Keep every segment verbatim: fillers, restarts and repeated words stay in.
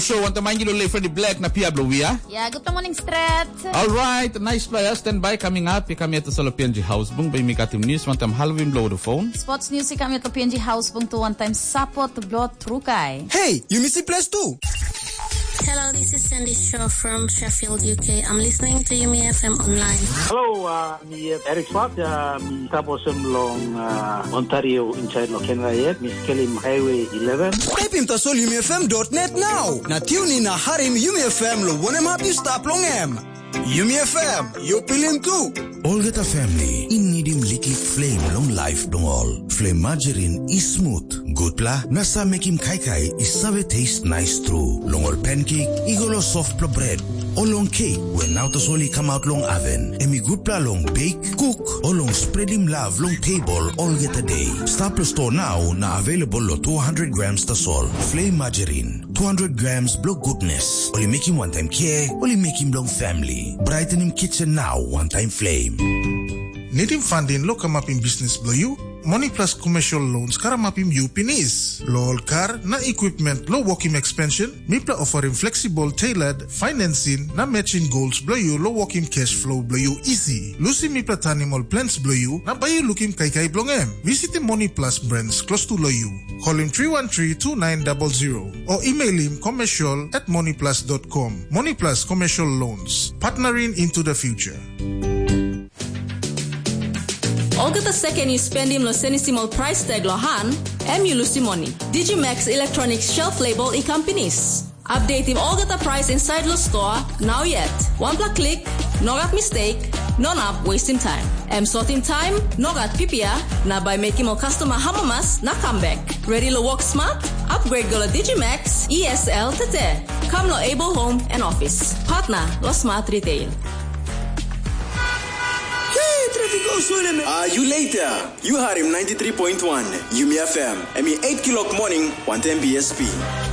So, want to mind you to Freddie Black na Piablo, yeah? Yeah, good morning, Strat. Alright, nice player. Stand by, coming up. Kami ito sa P N G House Bung. By Mikatim News, one time Halloween blow the phone. Sports news, kami ito P N G House Bung to one time support blow trukay. Hey, you miss the place too? Hello, this is Sandy Shaw from Sheffield, U K. I'm listening to Yumi F M online. Hello, uh, me uh, Eric Swat, uh, me tapos long uh, Ontario inside lo Canada, Miss Kelim Highway eleven. Type him to sol yumi f m dot net now. Na tune in na harim Yumi F M lo one map you stop long em. Yumi F M, you pilin too. All get a family in need him liquid flame long life dong all. Flame margarine is smooth. Good pla, nasa make him kai kai is save taste nice true. Long all pancake, igolo soft pla bread. Or long cake when out the soli come out long oven. Emi good pla long bake, cook. Or long spread him love long table all get a day. Stop the store now na available lo two hundred grams ta sol. Flame margarine, two hundred grams block goodness. Only make him one time care, only make him long family. Brighten him kitchen now one time flame. Need him funding lo kamapin business blow you? Money Plus commercial loans karamapim you pinis. Lol car na equipment lo walking expansion. Mipla offering flexible tailored financing na matching goals blow you lo walking cash flow blow you easy. Lucy Mipla Tanimal plans blow you na bayu looking kai kai blongem. Visit the Money Plus brands close to lo you. Call him three one three, two nine zero zero or email him commercial at moneyplus dot com. Money Plus Commercial Loans. Partnering into the future. Olga the second you spend him lo senisimal price tag lo han, em you lose money. Digimax Electronics shelf label e companies. Update him Olga the price inside lo store now yet. One pla click, no got mistake, no up wasting time. Em sorting time, no got pipia, na by making more customer hamamas na come back. Ready to work smart? Upgrade go lo Digimax E S L tete. Come lo able home and office. Partner lo smart retail. Ah, uh, you later. You heard him ninety-three point one. Yumi F M. I mean eight o'clock morning, one ten B S P.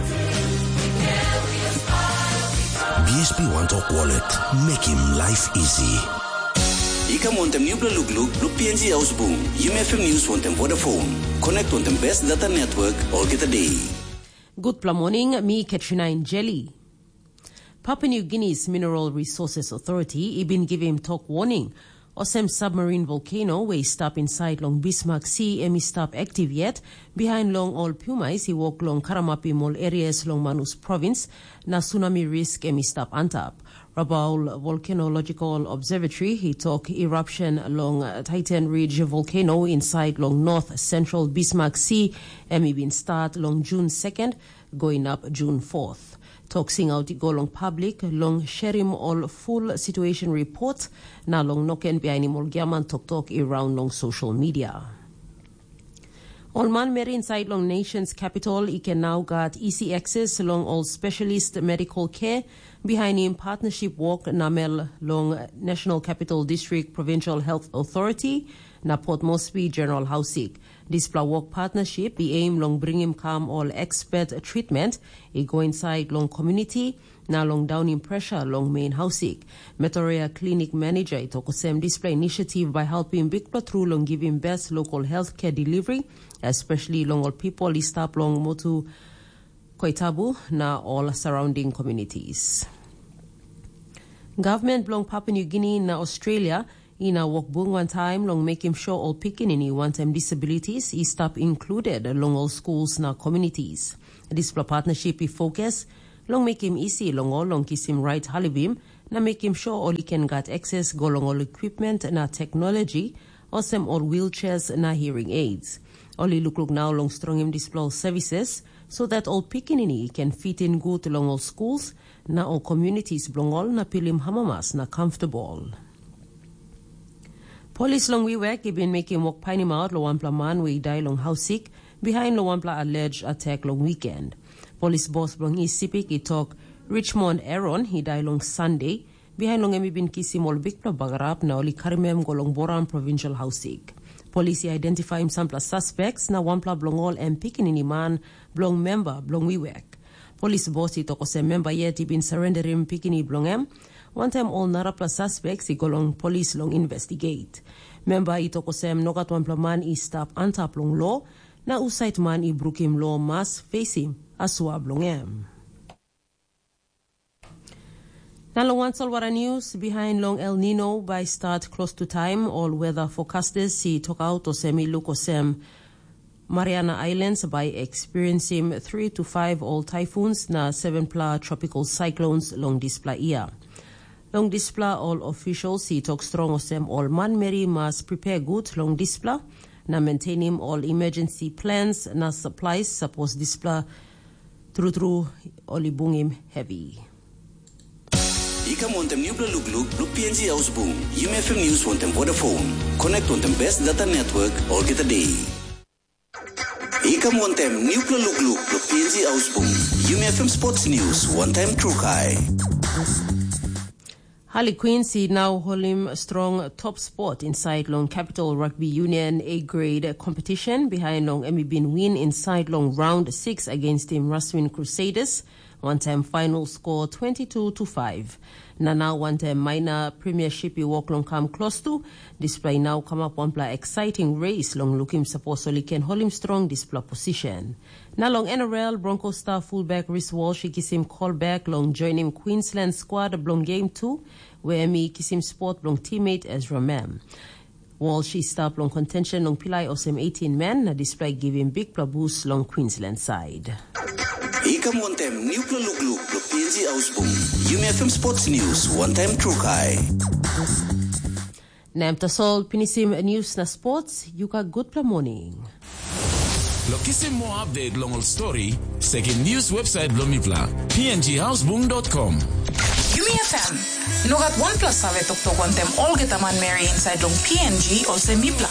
B S P One Talk Wallet. Make him life easy. Ika montem new blue look look look P N G House Boom. Yumi F M News want them Vodafone. Connect on the best data network all get a day. Good morning, me Katrina in Jelly. Papua New Guinea's Mineral Resources Authority been giving talk warning. Osem submarine volcano where he stop inside long Bismarck Sea and he stop active yet. Behind long all Pumais he walk long Karamapi mall areas long Manus province na tsunami risk and he stop antap. Rabaul Volcanological Observatory he talk eruption along uh, Titan Ridge volcano inside long north central Bismarck Sea and he been start long June second going up June fourth. Talking out go long public, long sharing all full situation report, na long noken behind him all gaman talk talk around long social media. All man meri inside long nation's capital, he can now got easy access long all specialist medical care behind him partnership work namel long National Capital District Provincial Health Authority na Port Moresby General Housing. This work partnership, the aim long bring him calm all expert treatment, he go inside long community, now long down in pressure long main housing. Metoria Clinic Manager, it also same display initiative by helping big through long giving best local healthcare delivery, especially long all people, he stop long motu Koitabu, na all surrounding communities. Government long Papua New Guinea na Australia, in a work boom one time, long make him sure all picking any one-time disabilities is stop included along all schools na communities. This partnership is focus, long make him easy, long all long kiss him right halibim, na make him sure all he can get access go long all equipment na technology, or some all wheelchairs na hearing aids. Only look look now long strong him display services so that all picking any can fit in good along all schools, na all communities belong all na pilim hamamas na comfortable. Police long we work, he been making walk pining out lo wampla man we die long house sick behind lo wampla alleged attack long weekend. Police boss long East Sipik he talk Richmond Aaron he die long Sunday behind long emi bin kisim ol bikpla bagarap na oli karimem go long Boran provincial house sick. Police identify him some plus suspects na wampla blong all and picking in man blong member blong we work. Police boss he talk ose member yet he been surrendering picking in blong em. One time all narapla suspects he go long police long investigate. Member itoko sem nogat one man is stop antap long law na usait man i brukim law mas face him aswa blong em. Nalong Salwara News, behind long El Nino by start close to time. All weather forecasters see talk out or semi look or sem Mariana Islands by experiencing three to five all typhoons na seven pla tropical cyclones long display year. Long display all officials see talk strong or sem all man Mary must prepare good long display na maintaining all emergency plans na supplies suppose display through through olibungim heavy. Ika montem new look look look P N G Ausbung. U M F M News montem Vodafone. Connect on the best data network all get a day. Ika montem new look look look P N G Ausbung. U M F M Sports News one time true kai. Harley Quincy now holding a strong top spot inside Long Capital Rugby Union A grade competition behind Long Emmy Bin win inside Long round six against Team Raswin Crusaders. One-time final score twenty-two to five. Nana one-time minor premiership you walk long come close to. Display now come up one play exciting race long looking supposedly can hold him strong display position. Now long N R L Broncos star fullback Rhys Walsh he kiss him call back long join him Queensland squad long game two where me kiss him sport long teammate Ezra Mam. Walsh he stop long contention long Pillai Osem eighteen men na display give him big boost long Queensland side. Ika montem new look look look P N G Ausbung. U M F M Sports News one time true kai. Namta Sol pinisim news na sports yuka good pla morning. Lokisim mo update long all story second news website blomipla p n g houseboom dot com. U M F M. Nugat one plus sabe tok tok one time all get a man Mary inside long P N G or semipla.